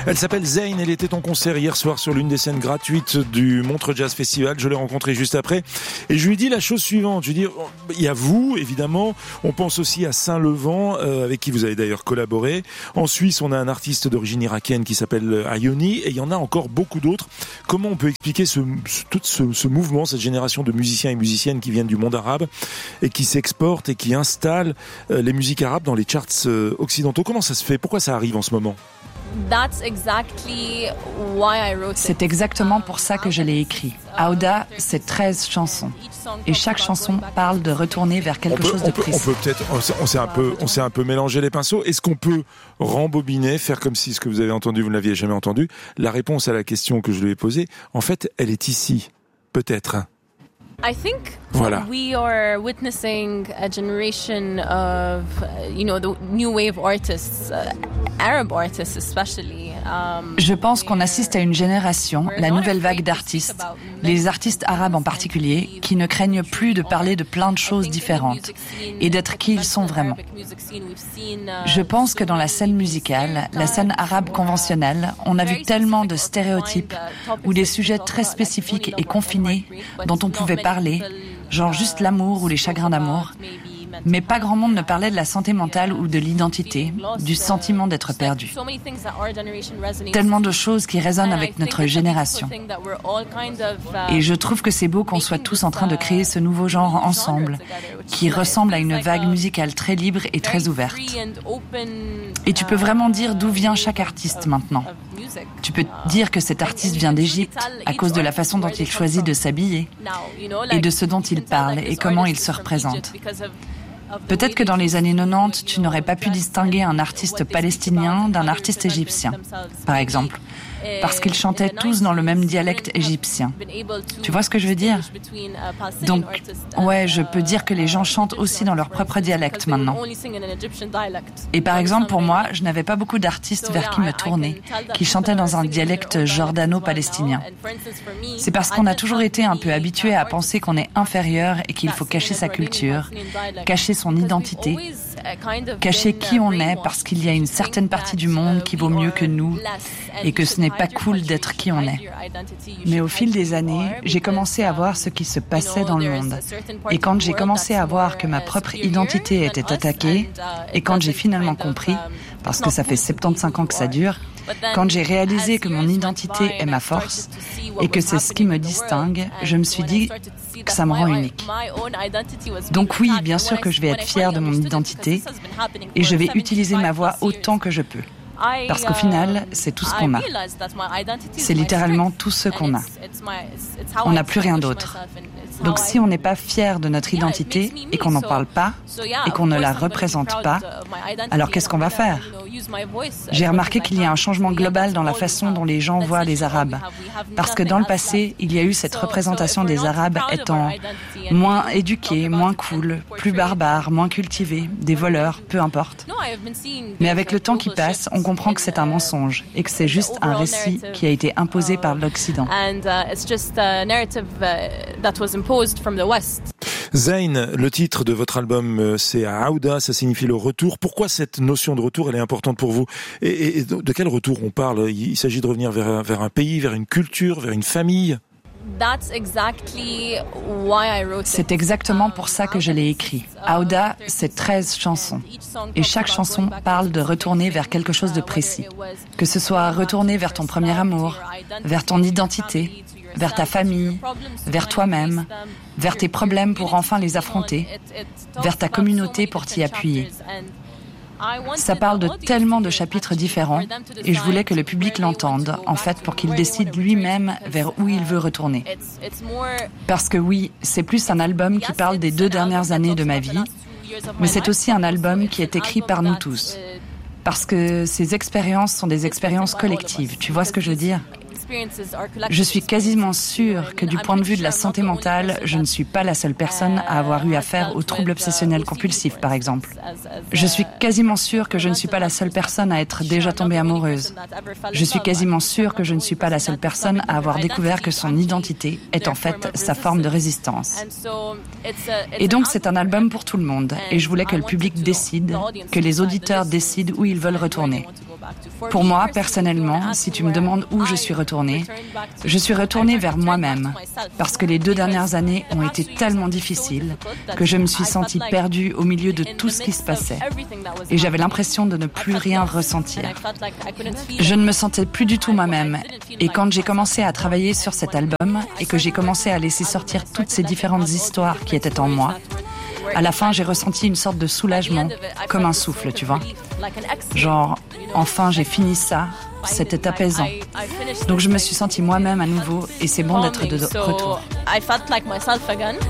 Elle s'appelle Zayn, elle était en concert hier soir sur l'une des scènes gratuites du Montreux Jazz Festival. Je l'ai rencontrée juste après et je lui ai dit la chose suivante. Je lui ai dit, il y a vous, évidemment, on pense aussi à Saint-Levant, avec qui vous avez d'ailleurs collaboré. En Suisse, on a un artiste d'origine irakienne qui s'appelle Ayoni et il y en a encore beaucoup d'autres. Comment on peut expliquer tout ce mouvement, cette génération de musiciens et musiciennes qui viennent du monde arabe et qui s'exportent et qui installent les musiques arabes dans les charts occidentaux? Comment ça se fait? Pourquoi ça arrive en ce moment? C'est exactement pour ça que je l'ai écrit. Aouda, c'est 13 chansons. Et chaque chanson parle de retourner vers quelque chose de précis. On s'est un peu mélangé les pinceaux. Est-ce qu'on peut rembobiner, faire comme si ce que vous avez entendu, vous ne l'aviez jamais entendu? La réponse à la question que je lui ai posée, en fait, elle est ici. Peut-être. Voilà. We are witnessing a generation of, the new wave artists, Arab artists especially. Je pense qu'on assiste à une génération, la nouvelle vague d'artistes, les artistes arabes en particulier, qui ne craignent plus de parler de plein de choses différentes et d'être qui ils sont vraiment. Je pense que dans la scène musicale, la scène arabe conventionnelle, on a vu tellement de stéréotypes ou des sujets très spécifiques et confinés dont on pouvait parler, genre juste l'amour ou les chagrins d'amour. Mais pas grand monde ne parlait de la santé mentale ou de l'identité, du sentiment d'être perdu. Tellement de choses qui résonnent avec notre génération. Et je trouve que c'est beau qu'on soit tous en train de créer ce nouveau genre ensemble, qui ressemble à une vague musicale très libre et très ouverte. Et tu peux vraiment dire d'où vient chaque artiste maintenant. Tu peux dire que cet artiste vient d'Égypte à cause de la façon dont il choisit de s'habiller et de ce dont il parle et comment il se représente. Peut-être que dans les années 90, tu n'aurais pas pu distinguer un artiste palestinien d'un artiste égyptien, par exemple, parce qu'ils chantaient tous dans le même dialecte égyptien. Tu vois ce que je veux dire? Donc, ouais, je peux dire que les gens chantent aussi dans leur propre dialecte maintenant. Et par exemple, pour moi, je n'avais pas beaucoup d'artistes vers qui me tourner, qui chantaient dans un dialecte jordano-palestinien. C'est parce qu'on a toujours été un peu habitué à penser qu'on est inférieur et qu'il faut cacher sa culture, cacher son identité, cacher qui on est parce qu'il y a une certaine partie du monde qui vaut mieux que nous et que ce n'est pas cool d'être qui on est. Mais au fil des années, j'ai commencé à voir ce qui se passait dans le monde. Et quand j'ai commencé à voir que ma propre identité était attaquée, et quand j'ai finalement compris, parce que ça fait 75 ans que ça dure, quand j'ai réalisé que mon identité est ma force et que c'est ce qui me distingue, je me suis dit que ça me rend unique. Donc oui, bien sûr que je vais être fière de mon identité et je vais utiliser ma voix autant que je peux. Parce qu'au final, c'est tout ce qu'on a. C'est littéralement tout ce qu'on a. On n'a plus rien d'autre. Donc si on n'est pas fier de notre identité et qu'on n'en parle pas et qu'on ne la représente pas, alors qu'est-ce qu'on va faire? J'ai remarqué qu'il y a un changement global dans la façon dont les gens voient les Arabes. Parce que dans le passé, il y a eu cette représentation des Arabes étant moins éduqués, moins cool, plus barbares, moins cultivés, des voleurs, peu importe. Mais avec le temps qui passe, on comprend que c'est un mensonge et que c'est juste un récit qui a été imposé par l'Occident. Zayn, le titre de votre album, c'est Aouda, ça signifie le retour. Pourquoi cette notion de retour, elle est importante pour vous? Et de quel retour on parle? Il s'agit de revenir vers un pays, vers une culture, vers une famille? C'est exactement pour ça que je l'ai écrit. Aouda, c'est 13 chansons. Et chaque chanson parle de retourner vers quelque chose de précis. Que ce soit retourner vers ton premier amour, vers ton identité, vers ta famille, vers toi-même, vers tes problèmes pour enfin les affronter, vers ta communauté pour t'y appuyer. Ça parle de tellement de chapitres différents et je voulais que le public l'entende, en fait, pour qu'il décide lui-même vers où il veut retourner. Parce que oui, c'est plus un album qui parle des 2 dernières années de ma vie, mais c'est aussi un album qui est écrit par nous tous. Parce que ces expériences sont des expériences collectives, tu vois ce que je veux dire ? Je suis quasiment sûre que du point de vue de la santé mentale, je ne suis pas la seule personne à avoir eu affaire aux troubles obsessionnels compulsifs, par exemple. Je suis quasiment sûre que je ne suis pas la seule personne à être déjà tombée amoureuse. Je suis quasiment sûre que je ne suis pas la seule personne à avoir découvert que son identité est en fait sa forme de résistance. Et donc c'est un album pour tout le monde, et je voulais que le public décide, que les auditeurs décident où ils veulent retourner. Pour moi, personnellement, si tu me demandes où je suis retournée vers moi-même, parce que les 2 dernières années ont été tellement difficiles que je me suis sentie perdue au milieu de tout ce qui se passait. Et j'avais l'impression de ne plus rien ressentir. Je ne me sentais plus du tout moi-même. Et quand j'ai commencé à travailler sur cet album et que j'ai commencé à laisser sortir toutes ces différentes histoires qui étaient en moi, à la fin, j'ai ressenti une sorte de soulagement, comme un souffle, tu vois. Genre, enfin, j'ai fini ça, c'était apaisant. Donc je me suis sentie moi-même à nouveau et c'est bon d'être de retour.